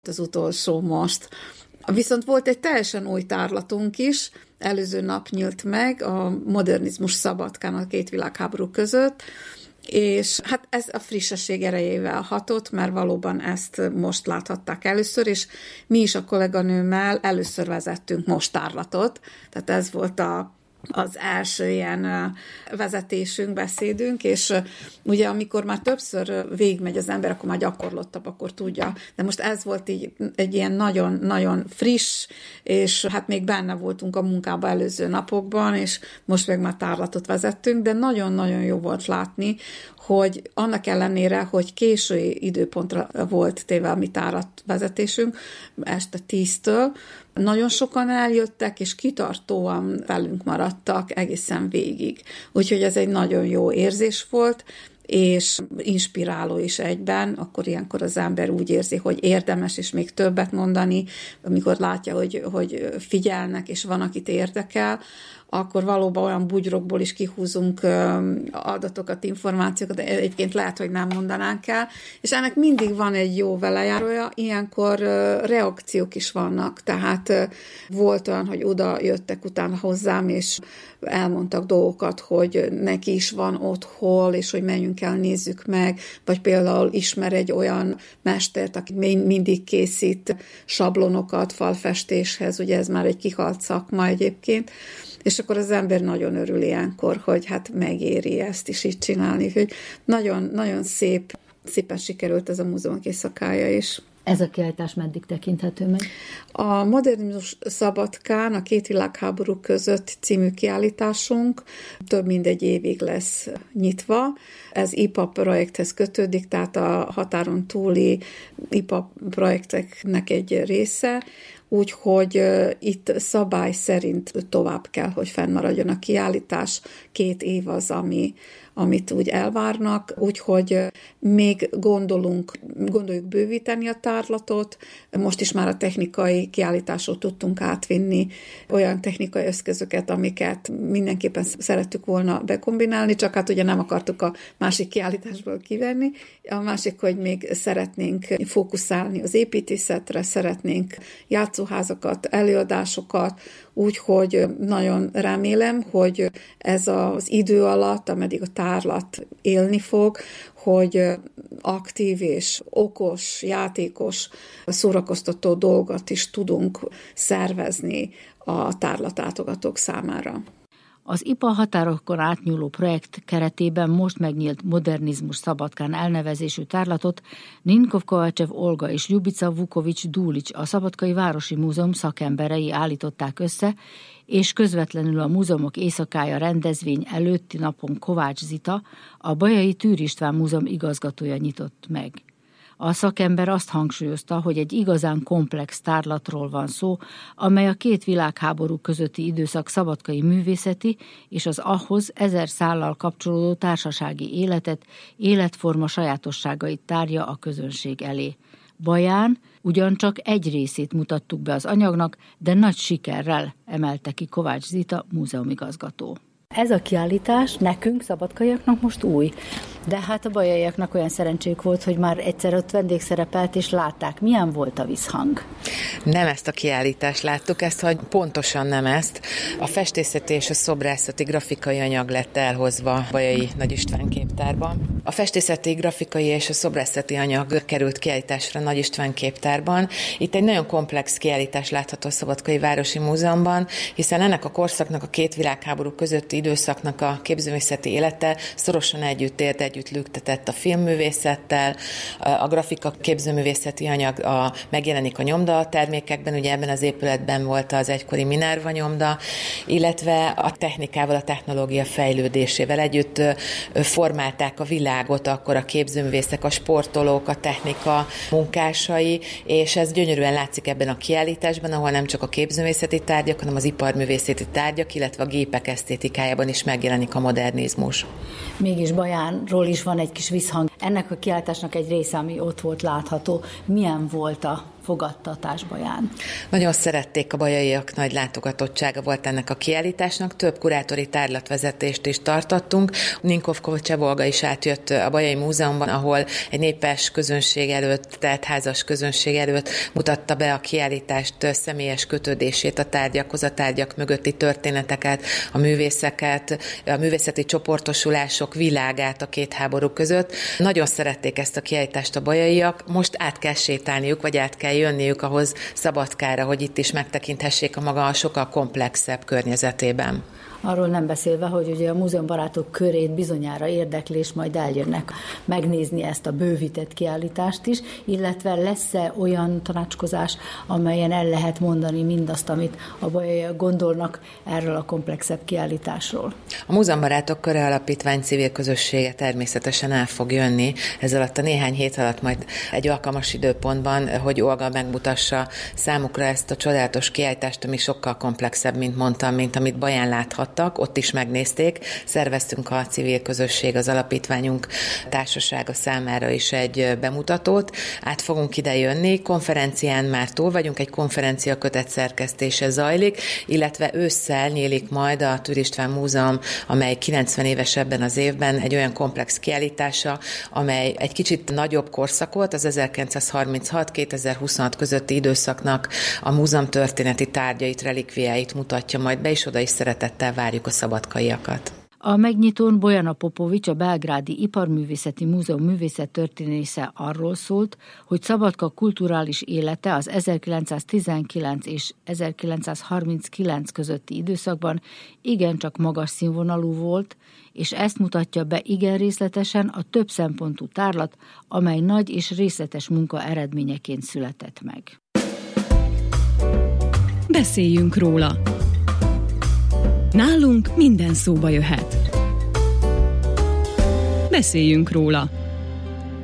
az utolsó most. Viszont volt egy teljesen új tárlatunk is, előző nap nyílt meg a Modernizmus Szabadkán a két világháború között, és hát ez a frissesség erejével hatott, mert valóban ezt most láthatták először, és mi is a kolléganőmmel először vezettünk most tárlatot, tehát ez volt az első ilyen vezetésünk, beszédünk, és ugye amikor már többször végigmegy az ember, akkor már gyakorlottabb, akkor tudja. De most ez volt így egy ilyen nagyon-nagyon friss, és hát még benne voltunk a munkában előző napokban, és most meg már tárlatot vezettünk, de nagyon-nagyon jó volt látni, hogy annak ellenére, hogy késői időpontra volt téve a mi tárlatvezetésünk, este 10-től, nagyon sokan eljöttek, és kitartóan velünk maradtak egészen végig. Úgyhogy ez egy nagyon jó érzés volt, és inspiráló is egyben, akkor ilyenkor az ember úgy érzi, hogy érdemes, és még többet mondani, amikor látja, hogy figyelnek, és van, akit érdekel, akkor valóban olyan bugyrokból is kihúzunk adatokat, információkat, de egyébként lehet, hogy nem mondanánk el, és ennek mindig van egy jó velejárója, ilyenkor reakciók is vannak, tehát volt olyan, hogy oda jöttek utána hozzám, és elmondtak dolgokat, hogy neki is van ott hol, és hogy menjünk el, nézzük meg, vagy például ismer egy olyan mestert, aki mindig készít sablonokat falfestéshez, ugye ez már egy kihalt szakma egyébként, és akkor az ember nagyon örül ilyenkor, hogy hát megéri ezt is így csinálni. Úgyhogy nagyon szépen sikerült ez a múzeumok éjszakája is. Ez a kiállítás meddig tekinthető meg? A Modernizmus Szabadkán a két világháború között című kiállításunk több mint egy évig lesz nyitva. Ez IPA projekthez kötődik, tehát a határon túli IPA projekteknek egy része, úgyhogy itt szabály szerint tovább kell, hogy fennmaradjon a kiállítás. 2 év az, amit úgy elvárnak, úgyhogy még gondoljuk bővíteni a tárlatot. Most is már a technikai kiállításról tudtunk átvinni olyan technikai eszközöket, amiket mindenképpen szerettük volna bekombinálni, csak hát ugye nem akartuk a másik kiállításból kivenni. A másik, hogy még szeretnénk fókuszálni az építészetre, szeretnénk játszóházakat, előadásokat, úgyhogy nagyon remélem, hogy ez az idő alatt, ameddig a tárlat élni fog, hogy aktív és okos, játékos, szórakoztató dolgot is tudunk szervezni a tárlatátogatók számára. Az IPA határokon átnyúló projekt keretében most megnyílt Modernizmus Szabadkán elnevezésű tárlatot Ninkov Kovácsev Olga és Ljubica Vukovics Dulics, a Szabadkai Városi Múzeum szakemberei állították össze, és közvetlenül a Múzeumok éjszakája rendezvény előtti napon Kovács Zita, a Bajai Tűr István Múzeum igazgatója nyitott meg. A szakember azt hangsúlyozta, hogy egy igazán komplex tárlatról van szó, amely a 2 világháború közötti időszak szabadkai művészeti és az ahhoz 1000 szállal kapcsolódó társasági életet, életforma sajátosságait tárja a közönség elé. Baján ugyancsak egy részét mutattuk be az anyagnak, de nagy sikerrel, emelte ki Kovács Zita múzeumigazgató. Ez a kiállítás nekünk, szabadkaiaknak most új, de hát a bajaiaknak olyan szerencséjük volt, hogy már egyszer ott vendégszerepelt, és látták. Milyen volt a visszhang? Nem ezt a kiállítást láttuk, hogy pontosan nem ezt. A festészeti és a szobrászati grafikai anyag lett elhozva Bajai Nagy István képtárban. A festészeti, grafikai és a szobrászati anyag került kiállításra Nagy István képtárban. Itt egy nagyon komplex kiállítás látható a Szabadkai Városi Múzeumban, hiszen ennek a korszaknak, a 2 világháború közötti időszaknak a képzőművészeti élete szorosan együtt lüktetett a filmművészettel, a grafika képzőművészeti anyag megjelenik a nyomda termékekben, ugye ebben az épületben volt az egykori Minerva nyomda, illetve a technikával, a technológia fejlődésével együtt formálták a világot akkor a képzőművészek, a sportolók, a technika munkásai, és ez gyönyörűen látszik ebben a kiállításban, ahol nem csak a képzőművészeti tárgyak, hanem az iparművészeti tárgyak, illetve a gépek esztétikájában is megjelenik a modernizmus. Mégis Bajánról is van egy kis visszhang. Ennek a kiállításnak egy része, ami ott volt látható. Milyen volt a fogadtatásbaján. Nagyon szerették a bajaiak, nagy látogatottsága volt ennek a kiállításnak, több kurátori tárlatvezetést is tartottunk. Ninkov Kovácsev Olga is átjött a Bajai Múzeumban, ahol egy népes közönség előtt, teltházas közönség előtt mutatta be a kiállítást személyes kötődését a tárgyakhoz, a tárgyak mögötti történeteket, a művészeket, a művészeti csoportosulások világát a két háború között. Nagyon szerették ezt a kiállítást a bajaiak, most át kell sétálniuk, vagy át kell jönniük ahhoz Szabadkára, hogy itt is megtekinthessék a maga sokkal komplexebb környezetében. Arról nem beszélve, hogy ugye a múzeumbarátok körét bizonyára érdeklés, majd eljönnek megnézni ezt a bővített kiállítást is, illetve lesz-e olyan tanácskozás, amelyen el lehet mondani mindazt, amit a bajaiak gondolnak erről a komplexebb kiállításról? A Múzeumbarátok Köre Alapítvány civil közössége természetesen el fog jönni ez alatt a néhány hét alatt, majd egy alkalmas időpontban, hogy Olga megmutassa számukra ezt a csodálatos kiállítást, ami sokkal komplexebb, mint mondtam, mint amit Baján láthat. Ott is megnézték, szerveztünk a civil közösség, az alapítványunk társasága számára is egy bemutatót, át fogunk ide jönni, konferencián már túl vagyunk, egy konferencia kötet szerkesztése zajlik, illetve ősszel nyílik majd a Türr István Múzeum, amely 90 éves ebben az évben, egy olyan komplex kiállítása, amely egy kicsit nagyobb korszakot, az 1936-2026 közötti időszaknak a múzeum történeti tárgyait, relikviáit mutatja majd be, és oda is szeretettel várjuk a szabadkaiakat. A megnyitón Bojana Popovics, a Belgrádi Iparművészeti Múzeum művészettörténésze arról szólt, hogy Szabadka kulturális élete az 1919 és 1939 közötti időszakban igencsak magas színvonalú volt, és ezt mutatja be igen részletesen a több szempontú tárlat, amely nagy és részletes munka eredményeként született meg. Beszéljünk róla! Nálunk minden szóba jöhet. Beszéljünk róla!